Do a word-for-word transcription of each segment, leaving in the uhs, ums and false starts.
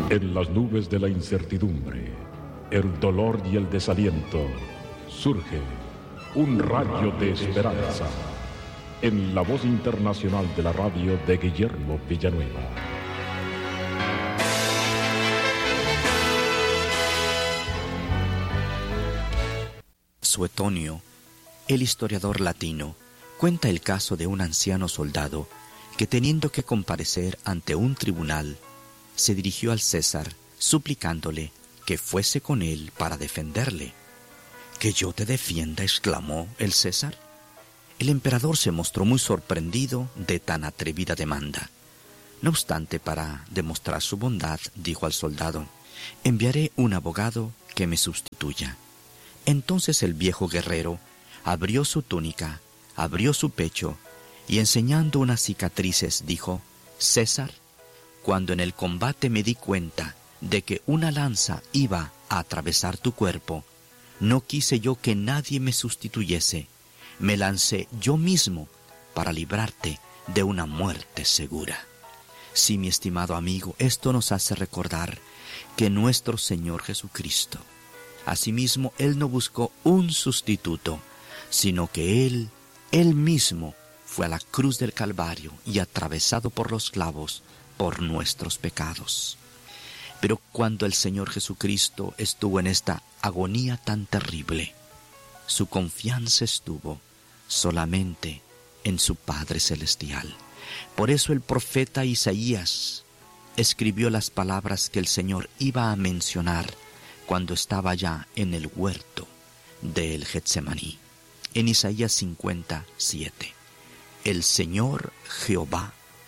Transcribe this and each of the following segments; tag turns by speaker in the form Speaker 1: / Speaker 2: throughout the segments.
Speaker 1: En las nubes de la incertidumbre, el dolor y el desaliento, surge un rayo de esperanza en la voz internacional de la radio de Guillermo Villanueva.
Speaker 2: Suetonio, el historiador latino, cuenta el caso de un anciano soldado que, teniendo que comparecer ante un tribunal, se dirigió al César suplicándole que fuese con él para defenderle. «¿Que yo te defienda?», exclamó el César. El emperador se mostró muy sorprendido de tan atrevida demanda. No obstante, para demostrar su bondad, dijo al soldado: «Enviaré un abogado que me sustituya». Entonces el viejo guerrero abrió su túnica, abrió su pecho, y enseñando unas cicatrices dijo: «César, cuando en el combate me di cuenta de que una lanza iba a atravesar tu cuerpo, no quise yo que nadie me sustituyese. Me lancé yo mismo para librarte de una muerte segura». Sí, mi estimado amigo, esto nos hace recordar que nuestro Señor Jesucristo, asimismo, Él no buscó un sustituto, sino que Él, Él mismo, fue a la cruz del Calvario y atravesado por los clavos por nuestros pecados. Pero cuando el Señor Jesucristo estuvo en esta agonía tan terrible, su confianza estuvo solamente en su Padre Celestial. Por eso el profeta Isaías escribió las palabras que el Señor iba a mencionar cuando estaba ya en el huerto del Getsemaní. En Isaías cincuenta siete, «El Señor Jehová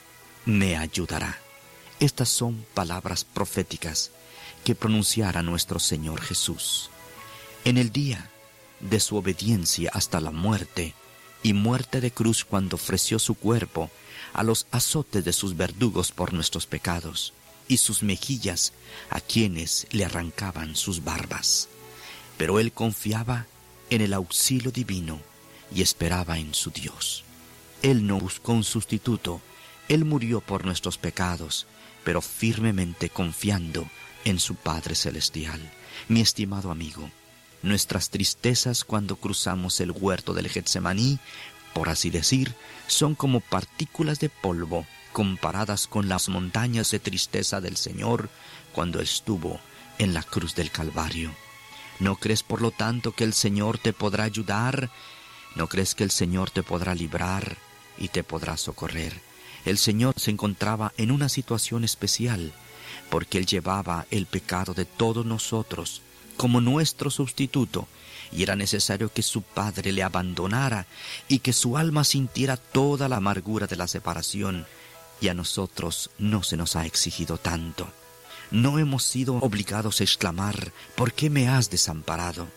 Speaker 2: me ayudará». Estas son palabras proféticas que pronunciara nuestro Señor Jesús. En el día de su obediencia hasta la muerte, y muerte de cruz, cuando ofreció su cuerpo a los azotes de sus verdugos por nuestros pecados, y sus mejillas a quienes le arrancaban sus barbas. Pero él confiaba en el auxilio divino y esperaba en su Dios. Él no buscó un sustituto, él murió por nuestros pecados, pero firmemente confiando en su Padre Celestial. Mi estimado amigo, nuestras tristezas cuando cruzamos el huerto del Getsemaní, por así decir, son como partículas de polvo comparadas con las montañas de tristeza del Señor cuando estuvo en la cruz del Calvario. ¿No crees, por lo tanto, que el Señor te podrá ayudar? ¿No crees que el Señor te podrá librar y te podrá socorrer? El Señor se encontraba en una situación especial, porque Él llevaba el pecado de todos nosotros como nuestro sustituto, y era necesario que su Padre le abandonara y que su alma sintiera toda la amargura de la separación, y a nosotros no se nos ha exigido tanto. No hemos sido obligados a exclamar: «¿Por qué me has desamparado?».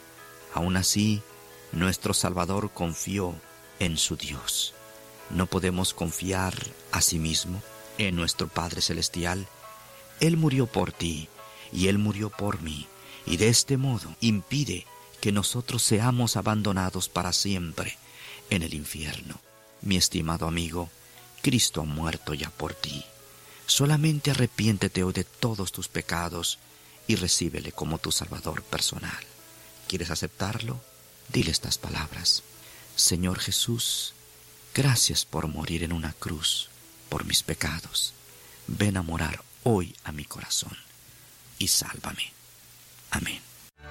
Speaker 2: Aún así, nuestro Salvador confió en su Dios. ¿No podemos confiar asimismo en nuestro Padre Celestial? Él murió por ti y Él murió por mí, y de este modo impide que nosotros seamos abandonados para siempre en el infierno. Mi estimado amigo, Cristo ha muerto ya por ti. Solamente arrepiéntete hoy de todos tus pecados y recíbele como tu Salvador personal. ¿Quieres aceptarlo? Dile estas palabras: «Señor Jesús, gracias por morir en una cruz por mis pecados. Ven a morar hoy a mi corazón y sálvame. Amén».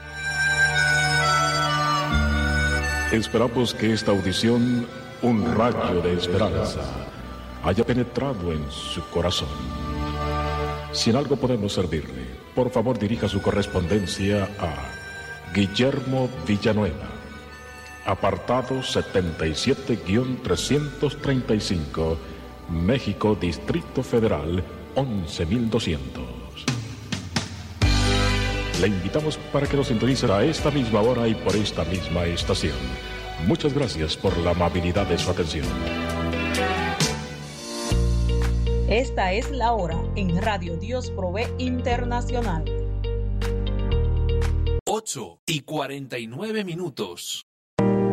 Speaker 1: Esperamos que esta audición, un rayo de esperanza, haya penetrado en su corazón. Si en algo podemos servirle, por favor dirija su correspondencia a Guillermo Villanueva, apartado setenta y siete trescientos treinta y cinco, México, Distrito Federal, once mil doscientos. Le invitamos para que nos sintonice a esta misma hora y por esta misma estación. Muchas gracias por la amabilidad de su atención.
Speaker 3: Esta es la hora en Radio Dios Provee Internacional.
Speaker 4: ocho y cuarenta y nueve minutos.